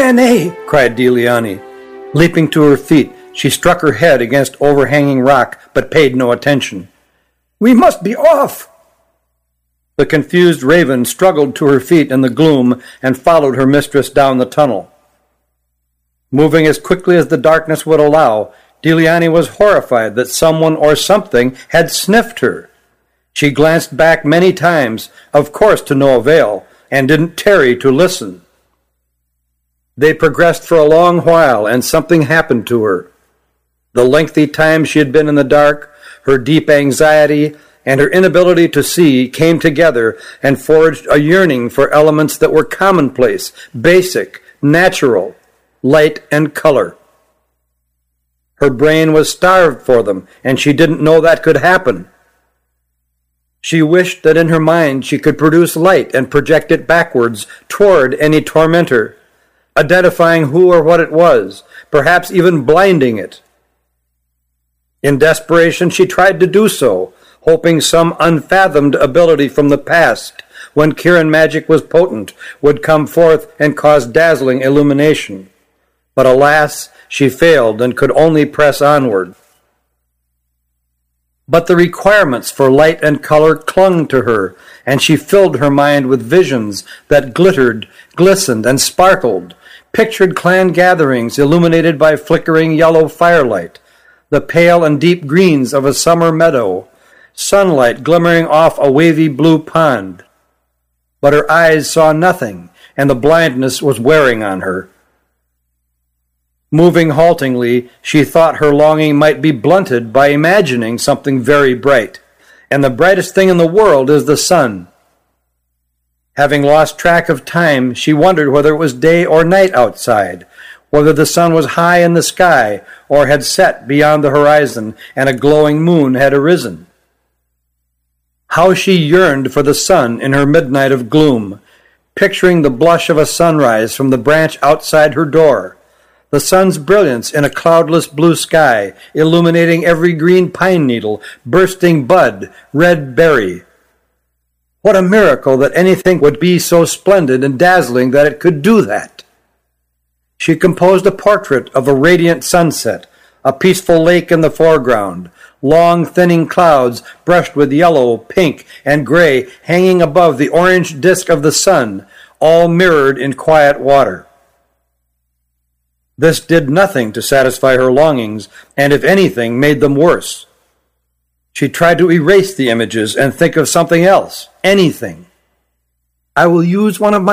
René! Cried Deliani. Leaping to her feet, she struck her head against overhanging rock, but paid no attention. We must be off! The confused Raven struggled to her feet in the gloom and followed her mistress down the tunnel. Moving as quickly as the darkness would allow, Deliani was horrified that someone or something had sniffed her. She glanced back many times, of course to no avail, and didn't tarry to listen. They progressed for a long while, and something happened to her. The lengthy time she had been in the dark, her deep anxiety, and her inability to see came together and forged a yearning for elements that were commonplace, basic, natural, light and color. Her brain was starved for them, and she didn't know that could happen. She wished that in her mind she could produce light and project it backwards toward any tormentor, identifying who or what it was, perhaps even blinding it. In desperation, she tried to do so, hoping some unfathomed ability from the past, when Kirin magic was potent, would come forth and cause dazzling illumination. But alas, she failed and could only press onward. But the requirements for light and color clung to her, and she filled her mind with visions that glittered, glistened, and sparkled, pictured clan gatherings illuminated by flickering yellow firelight, the pale and deep greens of a summer meadow, sunlight glimmering off a wavy blue pond. But her eyes saw nothing, and the blindness was wearing on her. Moving haltingly, she thought her longing might be blunted by imagining something very bright, and the brightest thing in the world is the sun. Having lost track of time, she wondered whether it was day or night outside, whether the sun was high in the sky or had set beyond the horizon and a glowing moon had arisen. How she yearned for the sun in her midnight of gloom, picturing the blush of a sunrise from the branch outside her door, the sun's brilliance in a cloudless blue sky, illuminating every green pine needle, bursting bud, red berry. What a miracle that anything would be so splendid and dazzling that it could do that. She composed a portrait of a radiant sunset, a peaceful lake in the foreground, long thinning clouds brushed with yellow, pink, and gray hanging above the orange disk of the sun, all mirrored in quiet water. This did nothing to satisfy her longings, and if anything, made them worse. She tried to erase the images and think of something else, anything. I will use one of my